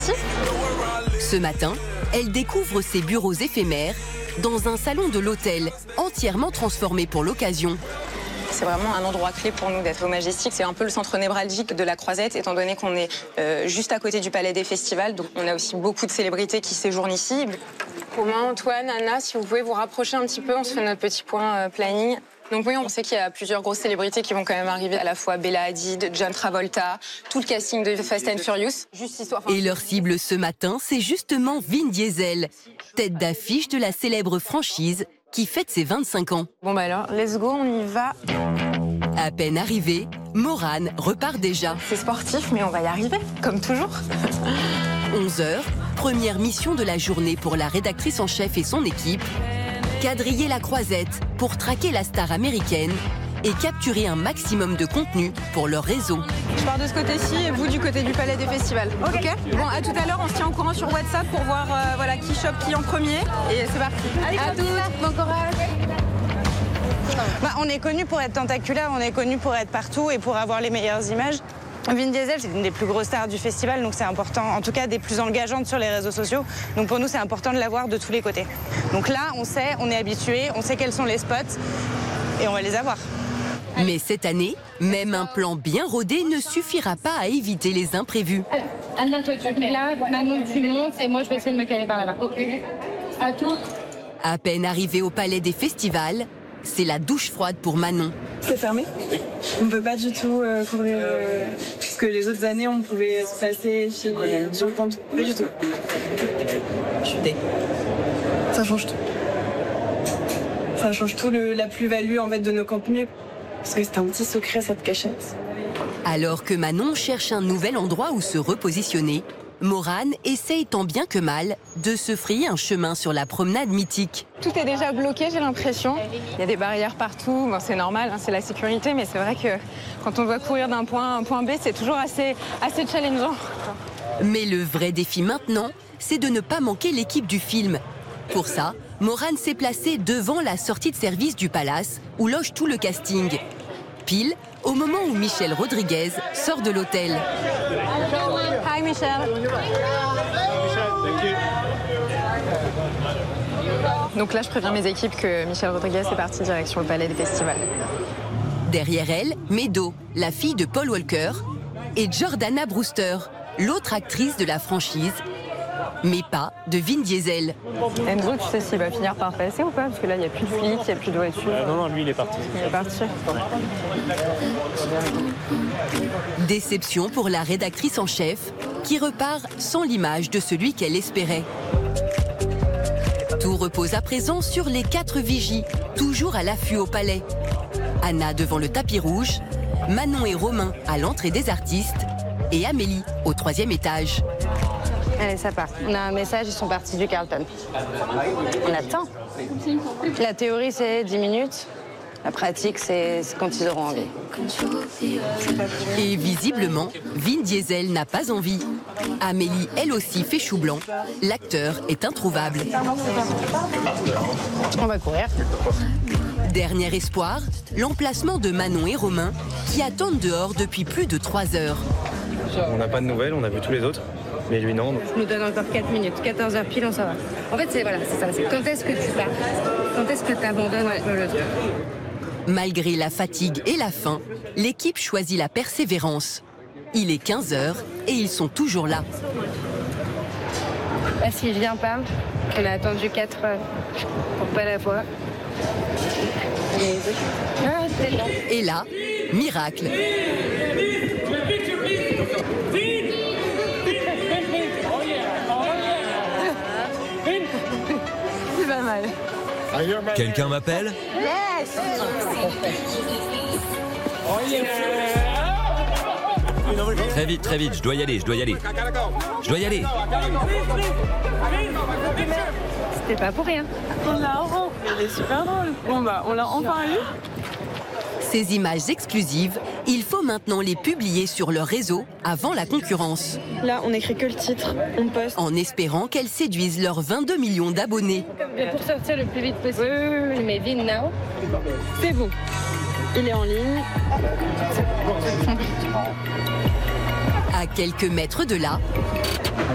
Ce matin, elle découvre ses bureaux éphémères dans un salon de l'hôtel entièrement transformé pour l'occasion. C'est vraiment un endroit clé pour nous d'être au Majestic. C'est un peu le centre névralgique de la Croisette, étant donné qu'on est juste à côté du Palais des Festivals. Donc on a aussi beaucoup de célébrités qui séjournent ici. Romain, Antoine, Anna, si vous pouvez vous rapprocher un petit peu, on se fait notre petit point planning. Donc oui, on sait qu'il y a plusieurs grosses célébrités qui vont quand même arriver, à la fois Bella Hadid, John Travolta, tout le casting de Fast and Furious. Et leur cible ce matin, c'est justement Vin Diesel, tête d'affiche de la célèbre franchise qui fête ses 25 ans. Bon bah alors, let's go, on y va. À peine arrivée, Morane repart déjà. C'est sportif, mais on va y arriver, comme toujours. 11h, première mission de la journée pour la rédactrice en chef et son équipe. Quadriller la Croisette pour traquer la star américaine et capturer un maximum de contenu pour leur réseau. Je pars de ce côté-ci et vous du côté du Palais des Festivals. Ok. Bon, à tout à l'heure, on se tient au courant sur WhatsApp pour voir voilà, qui chope qui en premier. Et c'est parti. Allez, à toutes, bon courage. On est connu pour être tentaculaire, on est connu pour être partout et pour avoir les meilleures images. Vin Diesel, c'est une des plus grosses stars du festival, donc c'est important, en tout cas des plus engageantes sur les réseaux sociaux. Donc pour nous, c'est important de l'avoir de tous les côtés. Donc là, on sait, on est habitué, on sait quels sont les spots et on va les avoir. Mais cette année, même un plan bien rodé ne suffira pas à éviter les imprévus. Anna, toi tu es là, Manon tu montes et moi je vais essayer de me caler par là-bas. Ok. À tout. À peine arrivée au Palais des Festivals, c'est la douche froide pour Manon. C'est fermé. On ne peut pas du tout couvrir. Parce que les autres années, on pouvait se passer chez les gens. Pas du tout. Chuter. Ça change tout. Ça change tout la plus-value en fait, de nos contenus. Parce que c'est un petit secret, cette cachette. Alors que Manon cherche un nouvel endroit où se repositionner, Morane essaye tant bien que mal de se frayer un chemin sur la promenade mythique. Tout est déjà bloqué, j'ai l'impression. Il y a des barrières partout, bon, c'est normal, hein, c'est la sécurité, mais c'est vrai que quand on doit courir d'un point A à un point B, c'est toujours assez challengeant. Mais le vrai défi maintenant, c'est de ne pas manquer l'équipe du film. Pour ça, Morane s'est placée devant la sortie de service du Palace, où loge tout le casting. Pile au moment où Michelle Rodriguez sort de l'hôtel. Hi Michelle. Donc là, je préviens mes équipes que Michelle Rodriguez est partie direction le Palais des Festivals. Derrière elle, Meadow, la fille de Paul Walker, et Jordana Brewster, l'autre actrice de la franchise, mais pas de Vin Diesel. Enzo, tu sais s'il va finir par passer ou pas? Parce que là, il n'y a plus de flics, il n'y a plus de voiture. Non, lui, il est parti. Il est parti. Déception pour la rédactrice en chef, qui repart sans l'image de celui qu'elle espérait. Tout repose à présent sur les 4 vigies, toujours à l'affût au palais. Anna devant le tapis rouge, Manon et Romain à l'entrée des artistes, et Amélie au 3e étage. Allez, ça part. On a un message, ils sont partis du Carlton. On attend. La théorie, c'est 10 minutes. La pratique, c'est quand ils auront envie. Et visiblement, Vin Diesel n'a pas envie. Amélie, elle aussi, fait chou blanc. L'acteur est introuvable. On va courir. Dernier espoir, l'emplacement de Manon et Romain, qui attendent dehors depuis plus de 3 heures. On n'a pas de nouvelles, on a vu tous les autres. Mais lui, non. Je nous donne encore 4 minutes. 14h pile, on s'en va. En fait, c'est ça. C'est quand est-ce que tu pars? Quand est-ce que tu abandonnes le truc? Malgré la fatigue et la faim, l'équipe choisit la persévérance. Il est 15h et ils sont toujours là. S'il vient pas, on a attendu 4 heures pour pas la voir. Et là, miracle. C'est pas mal. Quelqu'un m'appelle? Très vite, je dois y aller. C'était pas pour rien. On l'a il est super drôle. Bon on l'a enfin eu. Ces images exclusives, il faut maintenant les publier sur leur réseau avant la concurrence. Là, on n'écrit que le titre, on poste. En espérant qu'elles séduisent leurs 22 millions d'abonnés. Pour sortir le plus vite possible. Oui. Mais Vin now. C'est bon. Il est en ligne. À quelques mètres de là,